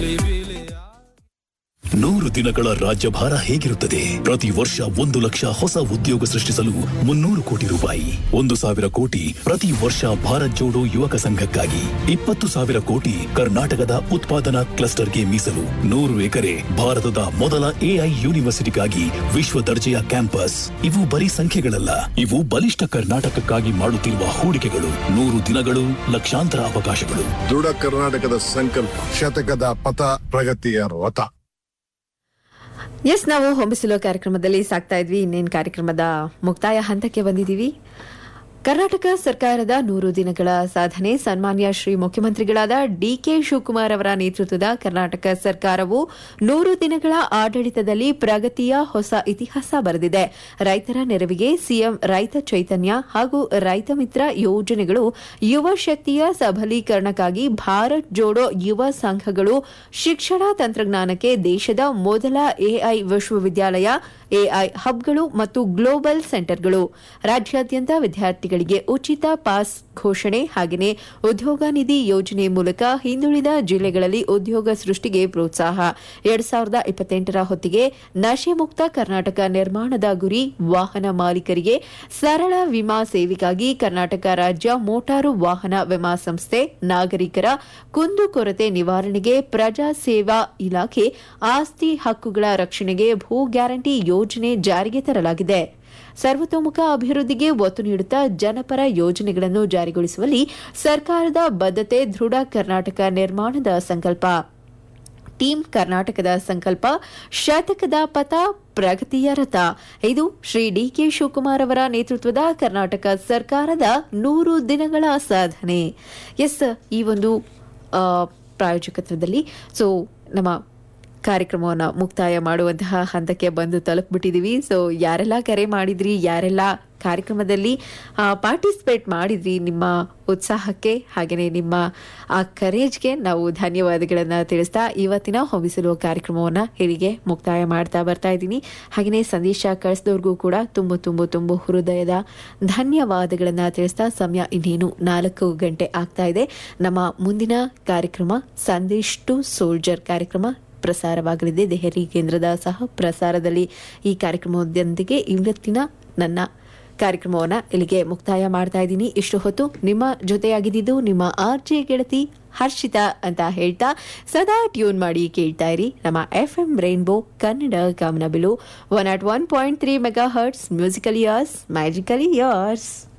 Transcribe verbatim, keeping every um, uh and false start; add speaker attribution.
Speaker 1: ನೂರು ದಿನಗಳ ರಾಜ್ಯಭಾರ ಹೇಗಿರುತ್ತದೆ? ಪ್ರತಿ ವರ್ಷ ಒಂದು ಲಕ್ಷ ಹೊಸ ಉದ್ಯೋಗ ಸೃಷ್ಟಿಸಲು ಮುನ್ನೂರು ಕೋಟಿ ರೂಪಾಯಿ, ಒಂದು ಸಾವಿರ ಕೋಟಿ ಪ್ರತಿ ವರ್ಷ ಭಾರತ್ ಜೋಡೋ ಯುವಕ ಸಂಘಕ್ಕಾಗಿ, ಇಪ್ಪತ್ತು ಸಾವಿರ ಕೋಟಿ ಕರ್ನಾಟಕದ ಉತ್ಪಾದನಾ ಕ್ಲಸ್ಟರ್ಗೆ ಮೀಸಲು, ನೂರು ಎಕರೆ ಭಾರತದ ಮೊದಲ ಎಐ ಯೂನಿವರ್ಸಿಟಿಗಾಗಿ ವಿಶ್ವ ದರ್ಜೆಯ ಕ್ಯಾಂಪಸ್. ಇವು ಬರೀ ಸಂಖ್ಯೆಗಳಲ್ಲ, ಇವು ಬಲಿಷ್ಠ ಕರ್ನಾಟಕಕ್ಕಾಗಿ ಮಾಡುತ್ತಿರುವ ಹೂಡಿಕೆಗಳು. ನೂರು ದಿನಗಳು, ಲಕ್ಷಾಂತರ ಅವಕಾಶಗಳು.
Speaker 2: ದೃಢ ಕರ್ನಾಟಕದ ಸಂಕಲ್ಪ, ಶತಕದ ಪಥ, ಪ್ರಗತಿಯ ರಥ.
Speaker 3: ಎಸ್, ನಾವು ಹೊಂಬಿಸಿಲೋ ಕಾರ್ಯಕ್ರಮದಲ್ಲಿ ಸಾಕ್ತಾ ಇದ್ವಿ. ಇನ್ನೇನು ಕಾರ್ಯಕ್ರಮದ ಮುಕ್ತಾಯ ಹಂತಕ್ಕೆ ಬಂದಿದ್ದೀವಿ. ಕರ್ನಾಟಕ ಸರ್ಕಾರದ ನೂರು ದಿನಗಳ ಸಾಧನೆ. ಸನ್ಮಾನ್ಯ ಶ್ರೀ ಮುಖ್ಯಮಂತ್ರಿಗಳಾದ ಡಿಕೆ ಶಿವಕುಮಾರ್ ಅವರ ನೇತೃತ್ವದ ಕರ್ನಾಟಕ ಸರ್ಕಾರವು ನೂರು ದಿನಗಳ ಆಡಳಿತದಲ್ಲಿ ಪ್ರಗತಿಯ ಹೊಸ ಇತಿಹಾಸ ಬರೆದಿದೆ. ರೈತರ ನೆರವಿಗೆ ಸಿಎಂ ರೈತ ಚೈತನ್ಯ ಹಾಗೂ ರೈತ ಮಿತ್ರ ಯೋಜನೆಗಳು, ಯುವ ಶಕ್ತಿಯ ಸಬಲೀಕರಣಕ್ಕಾಗಿ ಭಾರತ್ ಜೋಡೋ ಯುವ ಸಂಘಗಳು, ಶಿಕ್ಷಣ ತಂತ್ರಜ್ಞಾನಕ್ಕೆ ದೇಶದ ಮೊದಲ ಎಐ ವಿಶ್ವವಿದ್ಯಾಲಯ, ಎಐ ಹಬ್ಗಳು ಮತ್ತು ಗ್ಲೋಬಲ್ ಸೆಂಟರ್ಗಳು, ರಾಜ್ಯಾದ್ಯಂತ ವಿದ್ಯಾರ್ಥಿಗಳಿಗೆ ಉಚಿತ ಪಾಸ್ ಘೋಷಣೆ, ಹಾಗೆಯೇ ಉದ್ಯೋಗ ನಿಧಿ ಯೋಜನೆ ಮೂಲಕ ಹಿಂದುಳಿದ ಜಿಲ್ಲೆಗಳಲ್ಲಿ ಉದ್ಯೋಗ ಸೃಷ್ಟಿಗೆ ಪ್ರೋತ್ಸಾಹ. ಎರಡ್ ಸಾವಿರದ ಇಪ್ಪತ್ತೆಂಟರ ಹೊತ್ತಿಗೆ ನಶೆ ಮುಕ್ತ ಕರ್ನಾಟಕ ನಿರ್ಮಾಣದ ಗುರಿ. ವಾಹನ ಮಾಲೀಕರಿಗೆ ಸರಳ ವಿಮಾ ಸೇವೆಗಾಗಿ ಕರ್ನಾಟಕ ರಾಜ್ಯ ಮೋಟಾರು ವಾಹನ ವಿಮಾ ಸಂಸ್ಥೆ, ನಾಗರಿಕರ ಕುಂದುಕೊರತೆ ನಿವಾರಣೆಗೆ ಪ್ರಜಾ ಸೇವಾ ಇಲಾಖೆ, ಆಸ್ತಿ ಹಕ್ಕುಗಳ ರಕ್ಷಣೆಗೆ ಭೂ ಗ್ಯಾರಂಟಿ ಯೋಜನೆ ಜಾರಿಗೆ ತರಲಾಗಿದೆ. ಸರ್ವತೋಮುಖ ಅಭಿವೃದ್ಧಿಗೆ ಒತ್ತು ನೀಡುತ್ತಾ ಜನಪರ ಯೋಜನೆಗಳನ್ನು ಜಾರಿಗೊಳಿಸುವಲ್ಲಿ ಸರ್ಕಾರದ ಬದ್ಧತೆ. ದೃಢ ಕರ್ನಾಟಕ ನಿರ್ಮಾಣದ ಸಂಕಲ್ಪ. ಟೀಮ್ ಕರ್ನಾಟಕದ ಸಂಕಲ್ಪ, ಶತಕದ ಪಥ, ಪ್ರಗತಿಯ ರಥ. ಇದು ಶ್ರೀ ಡಿಕೆ ಶಿವಕುಮಾರ್ ಅವರ ನೇತೃತ್ವದ ಕರ್ನಾಟಕ ಸರ್ಕಾರದ ನೂರು ದಿನಗಳ ಸಾಧನೆ. ಎಸ್, ಈ ಒಂದು ಪ್ರಾಯೋಜಕತ್ವದಲ್ಲಿ ಸೊ ನಮ್ಮ ಕಾರ್ಯಕ್ರಮವನ್ನು ಮುಕ್ತಾಯ ಮಾಡುವಂತಹ ಹಂತಕ್ಕೆ ಬಂದು ತಲುಪಿಬಿಟ್ಟಿದ್ದೀವಿ. ಸೊ ಯಾರೆಲ್ಲ ಕರೆ ಮಾಡಿದ್ರಿ, ಯಾರೆಲ್ಲ ಕಾರ್ಯಕ್ರಮದಲ್ಲಿ ಪಾರ್ಟಿಸಿಪೇಟ್ ಮಾಡಿದ್ರಿ, ನಿಮ್ಮ ಉತ್ಸಾಹಕ್ಕೆ ಹಾಗೆಯೇ ನಿಮ್ಮ ಆ ಕರೇಜ್ಗೆ ನಾವು ಧನ್ಯವಾದಗಳನ್ನು ತಿಳಿಸ್ತಾ ಇವತ್ತಿನ ಹೊಂಬಿಸಲು ಕಾರ್ಯಕ್ರಮವನ್ನು ಇಲ್ಲಿಗೆ ಮುಕ್ತಾಯ ಮಾಡ್ತಾ ಬರ್ತಾ ಇದ್ದೀನಿ. ಹಾಗೆಯೇ ಸಂದೇಶ ಕಳಿಸಿದವ್ರಿಗೂ ಕೂಡ ತುಂಬ ತುಂಬ ತುಂಬ ಹೃದಯದ ಧನ್ಯವಾದಗಳನ್ನು ತಿಳಿಸ್ತಾ ಸಮಯ ಇನ್ನೇನು ನಾಲ್ಕು ಗಂಟೆ ಆಗ್ತಾ ಇದೆ. ನಮ್ಮ ಮುಂದಿನ ಕಾರ್ಯಕ್ರಮ ಸಂದೇಶ್ ಟು ಸೋಲ್ಜರ್ ಕಾರ್ಯಕ್ರಮ ಪ್ರಸಾರವಾಗಲಿದೆ ದೆಹಲಿ ಕೇಂದ್ರದ ಸಹ ಪ್ರಸಾರದಲ್ಲಿ. ಈ ಕಾರ್ಯಕ್ರಮದೊಂದಿಗೆ ಇವತ್ತಿನ ನನ್ನ ಕಾರ್ಯಕ್ರಮವನ್ನು ಇಲ್ಲಿಗೆ ಮುಕ್ತಾಯ ಮಾಡ್ತಾ ಇದ್ದೀನಿ. ಇಷ್ಟು ಹೊತ್ತು ನಿಮ್ಮ ಜೊತೆಯಾಗಿದ್ದು ನಿಮ್ಮ ಆರ್ಜೆ ಗೆಳತಿ ಹರ್ಷಿತಾ ಅಂತ ಹೇಳ್ತಾ ಸದಾ ಟ್ಯೂನ್ ಮಾಡಿ ಕೇಳ್ತಾ ಇರಿ ನಮ್ಮ ಎಫ್ ಎಂ ರೈನ್ಬೋ ಕನ್ನಡ ಗಮನ bill one not one point three mega hertz. Musically ಯಾರ್ಸ್, magically ಯಾರ್ಸ್.